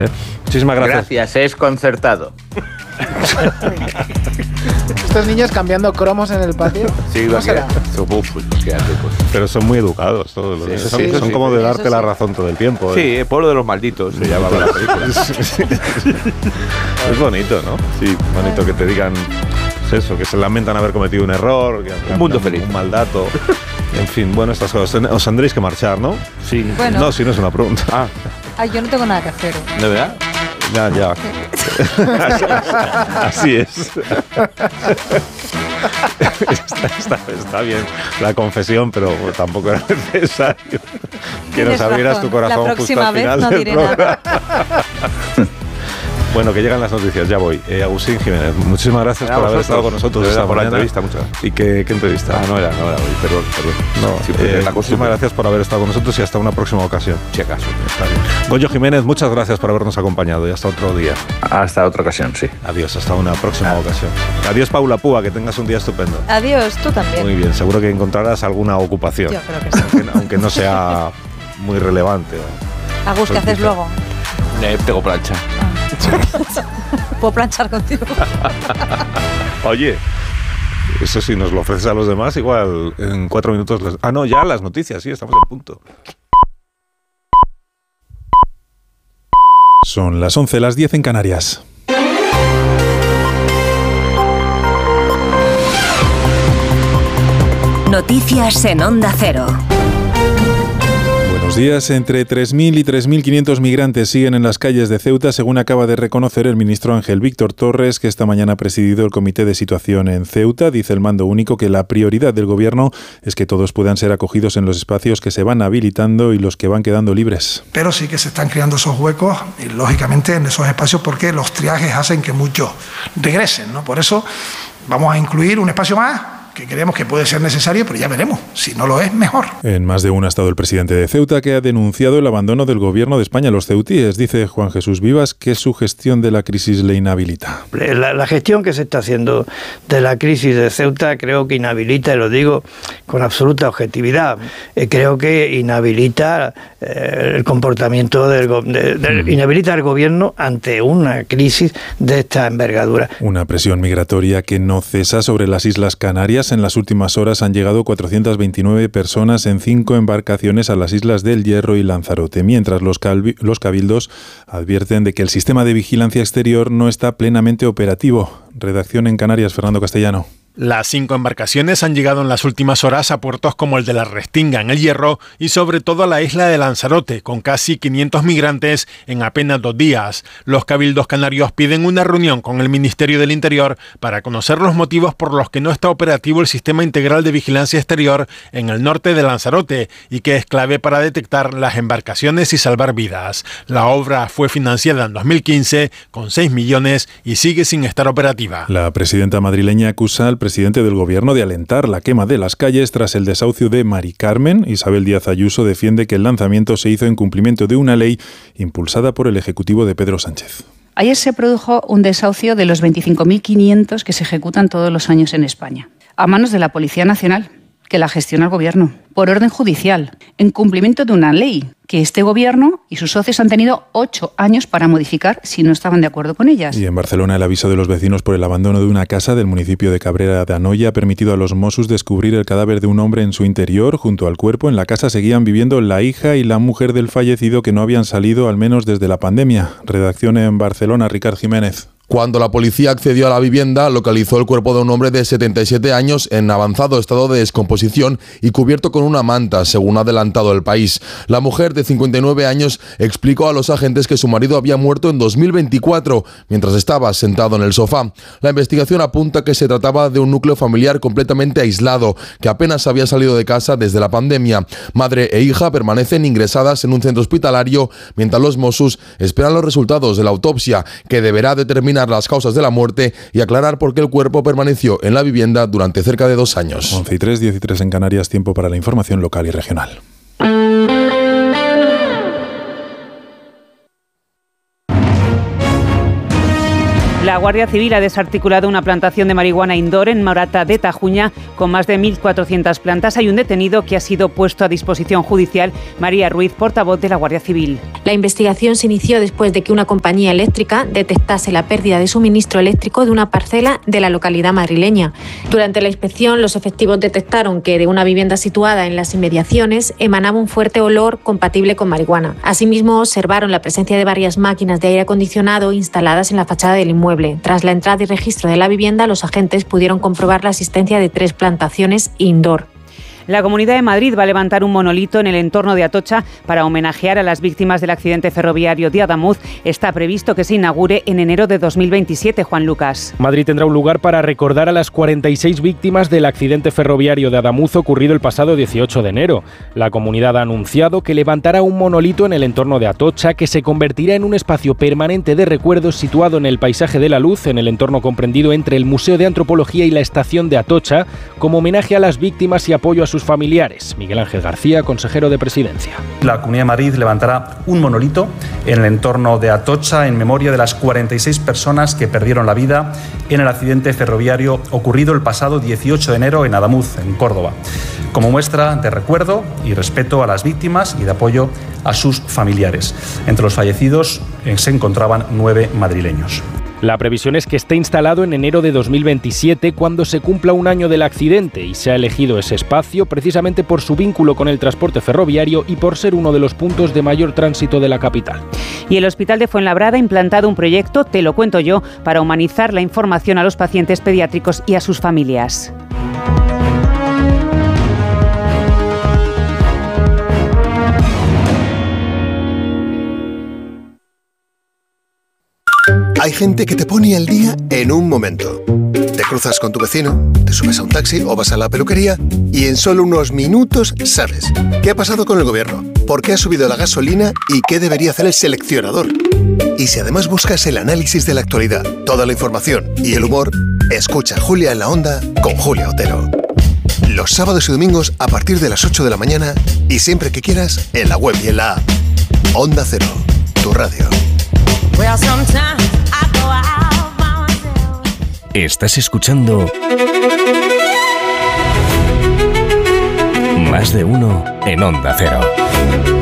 Muchísimas gracias. Gracias, es concertado. Estos niños cambiando cromos en el patio. Sí, ¿Cómo será? Pero son muy educados todos los niños. Sí, son como de darte la razón todo el tiempo. Sí, el pueblo de los malditos se llamaba la película. Es bonito, ¿no? Sí, bonito que te digan pues eso, que se lamentan haber cometido un error, que un mundo feliz, un mal dato. En fin, bueno, estas cosas. Os tendréis que marchar, ¿no? Sí. Bueno. No, si no es una pregunta. Yo no tengo nada que hacer. ¿De verdad? Ya. Así es. Está bien la confesión, pero tampoco era necesario que nos abrieras tu corazón la próxima justo al final vez no del diré programa. nada. Bueno, que llegan las noticias, ya voy. Agustín Jiménez, muchísimas gracias por haber estado con nosotros esta por la mañana. entrevista, muchas gracias. ¿Y qué entrevista? No era hoy, perdón. No, Sí, muchísimas gracias por haber estado con nosotros y hasta una próxima ocasión. Si acaso. Está bien. Goyo Jiménez, muchas gracias por habernos acompañado y hasta otro día. Hasta otra ocasión, sí. Adiós, hasta una próxima ocasión. Adiós, Paula Púa, que tengas un día estupendo. Adiós, tú también. Muy bien, seguro que encontrarás alguna ocupación. Yo creo que sí. Aunque no sea muy relevante. Agus, ¿qué haces luego? Tengo plancha. Puedo planchar contigo. Oye, eso sí, nos lo ofreces a los demás, igual en 4 minutos... ya las noticias, sí, estamos en punto. Son las 11, las 10 en Canarias. Noticias en Onda Cero. Buenos días. Entre 3.000 y 3.500 migrantes siguen en las calles de Ceuta, según acaba de reconocer el ministro Ángel Víctor Torres, que esta mañana ha presidido el Comité de Situación en Ceuta. Dice el mando único que la prioridad del gobierno es que todos puedan ser acogidos en los espacios que se van habilitando y los que van quedando libres. Pero sí que se están creando esos huecos, y lógicamente en esos espacios, porque los triajes hacen que muchos regresen, ¿no? Por eso vamos a incluir un espacio más, que creemos que puede ser necesario, pero ya veremos. Si no lo es, mejor. En más de una ha estado el presidente de Ceuta, que ha denunciado el abandono del gobierno de España a los ceutíes. Dice Juan Jesús Vivas que su gestión de la crisis le inhabilita. La gestión que se está haciendo de la crisis de Ceuta creo que inhabilita, y lo digo con absoluta objetividad, creo que inhabilita el comportamiento inhabilita al gobierno ante una crisis de esta envergadura. Una presión migratoria que no cesa sobre las Islas Canarias. En las últimas horas han llegado 429 personas en 5 embarcaciones a las islas del Hierro y Lanzarote, mientras los cabildos advierten de que el sistema de vigilancia exterior no está plenamente operativo. Redacción en Canarias, Fernando Castellano. Las 5 embarcaciones han llegado en las últimas horas a puertos como el de la Restinga, en el Hierro, y sobre todo a la isla de Lanzarote, con casi 500 migrantes en apenas 2 días. Los cabildos canarios piden una reunión con el Ministerio del Interior para conocer los motivos por los que no está operativo el sistema integral de vigilancia exterior en el norte de Lanzarote y que es clave para detectar las embarcaciones y salvar vidas. La obra fue financiada en 2015 con 6 millones y sigue sin estar operativa. La presidenta madrileña acusa al presidente del gobierno de alentar la quema de las calles tras el desahucio de Mari Carmen. Isabel Díaz Ayuso defiende que el lanzamiento se hizo en cumplimiento de una ley impulsada por el Ejecutivo de Pedro Sánchez. Ayer se produjo un desahucio de los 25.500 que se ejecutan todos los años en España, a manos de la Policía Nacional, que la gestiona el Gobierno, por orden judicial, en cumplimiento de una ley que este Gobierno y sus socios han tenido 8 años para modificar si no estaban de acuerdo con ellas. Y en Barcelona, el aviso de los vecinos por el abandono de una casa del municipio de Cabrera de Anoia ha permitido a los Mossos descubrir el cadáver de un hombre en su interior. Junto al cuerpo, en la casa seguían viviendo la hija y la mujer del fallecido, que no habían salido al menos desde la pandemia. Redacción en Barcelona, Ricard Jiménez. Cuando la policía accedió a la vivienda, localizó el cuerpo de un hombre de 77 años en avanzado estado de descomposición y cubierto con una manta, según ha adelantado El País. La mujer de 59 años explicó a los agentes que su marido había muerto en 2024, mientras estaba sentado en el sofá. La investigación apunta que se trataba de un núcleo familiar completamente aislado, que apenas había salido de casa desde la pandemia. Madre e hija permanecen ingresadas en un centro hospitalario, mientras los Mossos esperan los resultados de la autopsia, que deberá determinar las causas de la muerte y aclarar por qué el cuerpo permaneció en la vivienda durante cerca de 2 años. 11:03, 13 en Canarias, tiempo para la información local y regional. La Guardia Civil ha desarticulado una plantación de marihuana indoor en Morata de Tajuña con más de 1.400 plantas. Hay un detenido que ha sido puesto a disposición judicial. María Ruiz, portavoz de la Guardia Civil. La investigación se inició después de que una compañía eléctrica detectase la pérdida de suministro eléctrico de una parcela de la localidad madrileña. Durante la inspección, los efectivos detectaron que de una vivienda situada en las inmediaciones emanaba un fuerte olor compatible con marihuana. Asimismo, observaron la presencia de varias máquinas de aire acondicionado instaladas en la fachada del inmueble. Tras la entrada y registro de la vivienda, los agentes pudieron comprobar la existencia de 3 plantaciones indoor. La Comunidad de Madrid va a levantar un monolito en el entorno de Atocha para homenajear a las víctimas del accidente ferroviario de Adamuz. Está previsto que se inaugure en enero de 2027, Juan Lucas. Madrid tendrá un lugar para recordar a las 46 víctimas del accidente ferroviario de Adamuz ocurrido el pasado 18 de enero. La comunidad ha anunciado que levantará un monolito en el entorno de Atocha que se convertirá en un espacio permanente de recuerdos situado en el Paisaje de la Luz, en el entorno comprendido entre el Museo de Antropología y la Estación de Atocha, como homenaje a las víctimas y apoyo a sus familiares. Miguel Ángel García, consejero de Presidencia. La Comunidad de Madrid levantará un monolito en el entorno de Atocha en memoria de las 46 personas que perdieron la vida en el accidente ferroviario ocurrido el pasado 18 de enero en Adamuz, en Córdoba, como muestra de recuerdo y respeto a las víctimas y de apoyo a sus familiares. Entre los fallecidos se encontraban 9 madrileños. La previsión es que esté instalado en enero de 2027, cuando se cumpla un año del accidente, y se ha elegido ese espacio precisamente por su vínculo con el transporte ferroviario y por ser uno de los puntos de mayor tránsito de la capital. Y el Hospital de Fuenlabrada ha implantado un proyecto, Te lo cuento yo, para humanizar la información a los pacientes pediátricos y a sus familias. Hay gente que te pone al día en un momento. Te cruzas con tu vecino, te subes a un taxi o vas a la peluquería y en solo unos minutos sabes qué ha pasado con el gobierno, por qué ha subido la gasolina y qué debería hacer el seleccionador. Y si además buscas el análisis de la actualidad, toda la información y el humor, escucha Julia en la Onda con Julia Otero. Los sábados y domingos a partir de las 8 de la mañana y siempre que quieras en la web y en la app. Onda Cero, tu radio. Estás escuchando Más de Uno en Onda Cero.